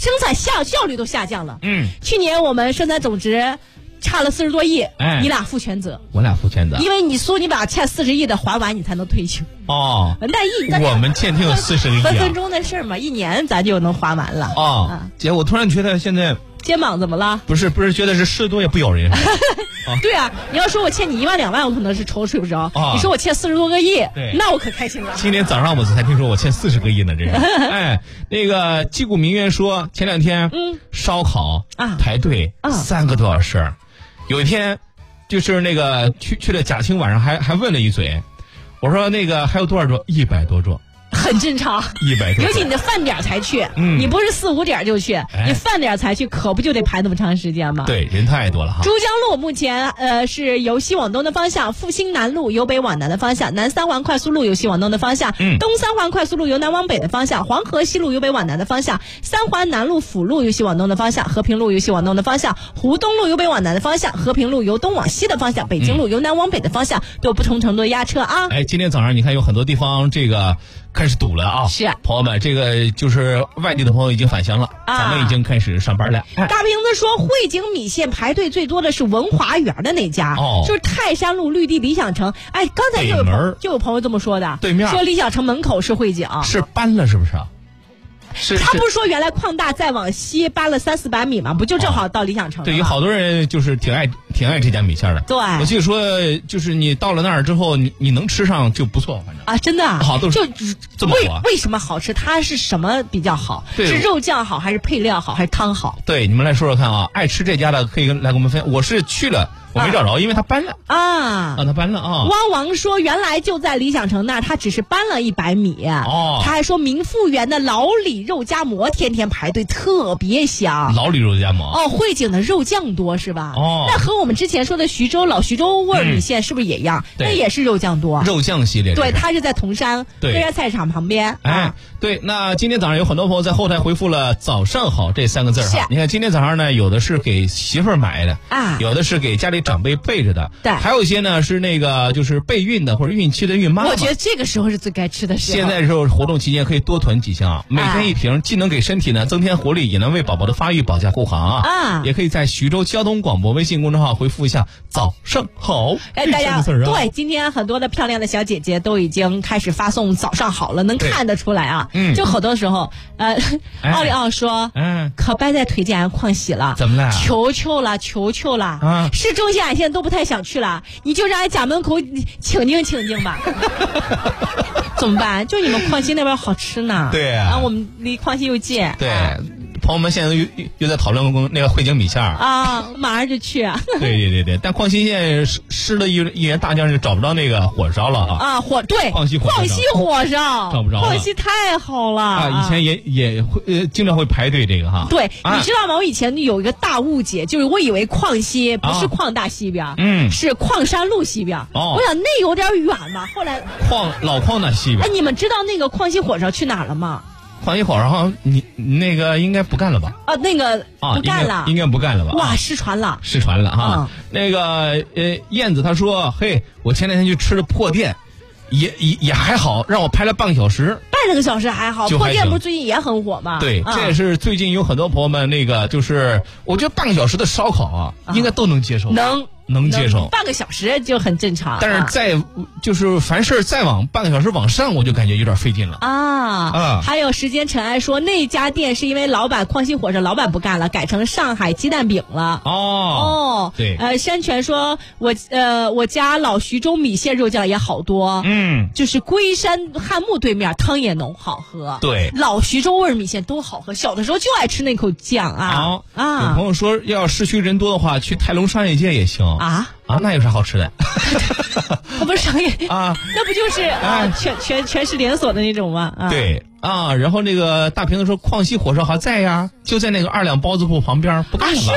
生产效率都下降了。去年我们生产总值差了40多亿，你俩负全责。 我俩负全责， 因为你把欠40亿的还完，你才能退休。 我们欠挺有40个亿， 分分钟的事嘛，1年咱就能还完了。 姐，我突然觉得现在肩膀怎么了？ 不是觉得是事多也不咬人。 对啊，你要说我欠你1万2万，我可能是愁睡不着。你说我欠40多个亿，那我可开心了。 今天早上我才听说我欠40个亿呢，这是。那个击鼓鸣冤说前2天烧烤排队3个多小时。有一天，就是那个去了嘉兴，晚上还问了一嘴，我说那个还有多少桌？100多桌。 很正常 ，100多， 尤其你的饭点才去，你不是4、5点就去，你饭点才去，可不就得排那么长时间吗？ 对，人太多了哈。 珠江路目前是由西往东的方向，复兴南路由北往南的方向，南3环快速路由西往东的方向，东3环快速路由南往北的方向，黄河西路由北往南的方向，3环南路辅路由西往东的方向，和平路由西往东的方向，湖东路由北往南的方向，和平路由东往西的方向，北京路由南往北的方向，都有不同程度的压车啊。 今天早上你看有很多地方这个开始堵了啊！ 是朋友们，这个就是外地的朋友已经返乡了，咱们已经开始上班了。 大瓶子说，汇景米线排队最多的是文华园的那家，就是泰山路绿地理想城。刚才就有朋友这么说的， 对面说理想城门口是汇景， 是搬了是不是？ 他不是说原来矿大再往西搬了300-400米吗？不就正好到理想城？ 对，有好多人就是挺爱这家米线的。 对， 我记得说，就是你到了那儿之后，你能吃上就不错，反正真的好都是这么说。 为什么好吃？它是什么比较好？是肉酱好，还是配料好，还是汤好？ 对，你们来说说看啊！爱吃这家的可以来跟我们分享。我是去了。我没找着，因为他搬了他搬了啊。 汪王说原来就在理想城那儿，他只是搬了100米。他还说明富园的老李肉夹馍天天排队，特别香。 老李肉夹馍汇景的肉酱多是吧？那和我们之前说的老徐州味米线是不是也一样？那也是肉酱多， 肉酱系列。 对，它是在铜山客家菜场旁边。 对，那今天早上有很多朋友在后台回复了早上好这3个字哈。你看今天早上呢，有的是给媳妇儿买的有的是给家里长辈备着的， 对， 还有一些呢是那个就是备孕的或者孕期的孕妈妈。 我觉得这个时候是最该吃的时候。 现在时候活动期间可以多囤几箱，每天1瓶，既能给身体呢增添活力，也能为宝宝的发育保驾护航也可以在徐州交通广播微信公众号回复一下早上好。 大家对，今天很多的漂亮的小姐姐都已经开始发送早上好了，能看得出来啊。就好多时候奥利奥说可别再推荐矿喜了， 怎么了？ 求求了市中心俺现在都不太想去了，你就让俺家门口清静吧。怎么办？就你们矿西那边好吃呢。 对然后我们离矿西又近。 对朋友们现在又在讨论那个汇景米线马上就去。 对，但矿西现在失了一员大将，就找不着那个火烧了对，矿西火烧找不着了。 矿西太好了以前也会经常会排队这个对，你知道吗？我以前有一个大误解，就是我以为矿西不是矿大西边是矿山路西边我想那有点远嘛，后来老矿大西边。 你们知道那个矿西火烧去哪儿了吗？ 矿西火烧你那个应该不干了吧？ 那个不干了， 应该不干了吧？ 哇，失传了那个燕子他说，嘿，我前2天去吃了破店，也还好，让我排了半个小时。 半个小时还好，破店不是最近也很火吗？ 对，这也是最近有很多朋友们那个就是我觉得半个小时的烧烤应该都能接受。能接受， 半个小时就很正常。 但是就是凡事再往半个小时往上，我就感觉有点费劲了还有时间尘埃说，那家店是因为矿西火烧老板不干了，改成上海鸡蛋饼了。 对。 山泉说，我家老徐州米线肉酱也好多，就是龟山汉墓对面汤也浓，好喝。 对， 老徐州味米线都好喝，小的时候就爱吃那口酱有朋友说，要市区人多的话，去泰隆商业街也行。那有啥好吃的？ 它不是商业那不就是全是连锁的那种吗？ 对然后那个大瓶子说矿西火烧还在呀，就在那个2两包子铺旁边，不干了吧？ 是吗？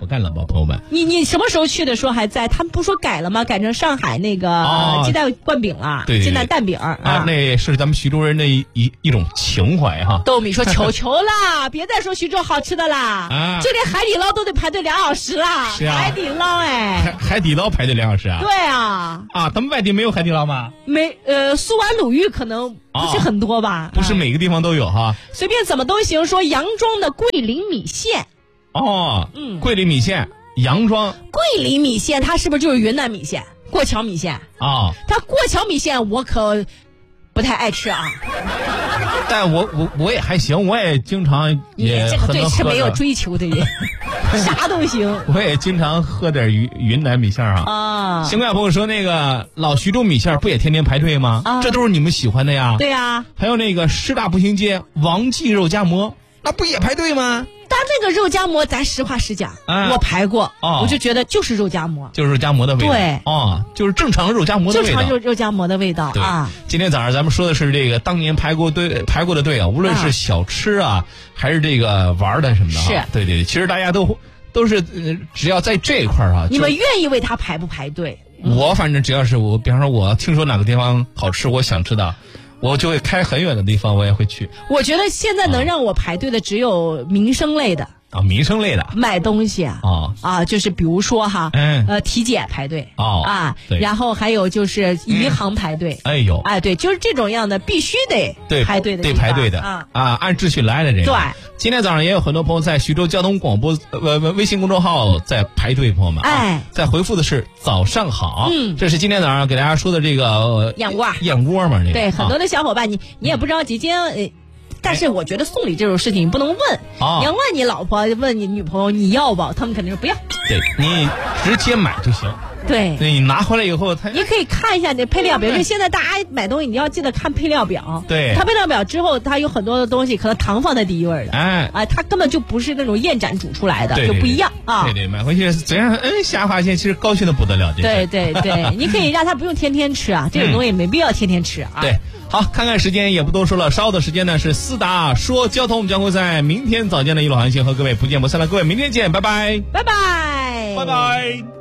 不干了吧，朋友们？ 你什么时候去的？说还在？他们不说改了吗？改成上海那个鸡蛋灌饼了， 对， 鸡蛋蛋饼啊， 那是咱们徐州人的一种情怀哈。 豆米说求求啦，别再说徐州好吃的啦，就连海底捞都得排队2小时啦。 是啊， 海底捞海底捞排队2小时啊？ 对啊。 咱们外地没有海底捞吗？ 没，苏湾鲁豫可能不是很多吧？ 不是每个地方都有哈。 随便怎么都行。说杨庄的桂林米线。 桂林米线，杨庄。 桂林米线，它是不是就是云南米线？过桥米线啊？它过桥米线我可不太爱吃啊。 但我也还行，我也经常也这个对吃没有追求的人。啥都行， 我也经常喝点云南米线啊。新冠朋友说那个老徐州米线不也天天排队吗？这都是你们喜欢的呀。 对呀。 还有那个师大步行街王记肉夹馍，那不也排队吗？ 但那个肉夹馍，咱实话实讲，我排过，我就觉得就是肉夹馍， 就是肉夹馍的味道。 对， 就是正常肉夹馍的味道， 正常肉夹馍的味道啊。 今天早上咱们说的是这个当年排过的队啊，无论是小吃啊，还是这个玩的什么的， 是， 对，其实大家都是只要在这一块啊， 你们愿意为他排不排队？ 我反正只要是我，比方说我听说哪个地方好吃，我想知道，我就会开很远的地方，我也会去。 我觉得现在能让我排队的只有民生类的。 民生类的买东西就是比如说哈，体检排队然后还有就是银行排队，对，就是这种样的必须得排队的， 得排队的按秩序来的这个。 对， 今天早上也有很多朋友在徐州交通广播微信公众号在排队，朋友们在回复的是早上好，这是今天早上给大家说的这个燕窝嘛，这个对，很多的小伙伴你也不着急，今天但是我觉得送礼这种事情你不能问，你要问你老婆问你女朋友你要不，他们肯定说不要。 对，你直接买就行。 对， 你拿回来以后你可以看一下你配料表，因为现在大家买东西你要记得看配料表。 对， 它配料表之后它有很多的东西可能糖放在第一位的，它根本就不是那种燕盏煮出来的，就不一样啊。 对，买回去虽然下发现其实高兴的不得了。 对，你可以让他不用天天吃啊，这种东西没必要天天吃啊。 对。好，看看时间也不多说了，稍后的时间呢是思达说交通，我们将会在明天早间的一路航行和各位不见不散了，各位明天见，拜拜， 拜拜， 拜拜。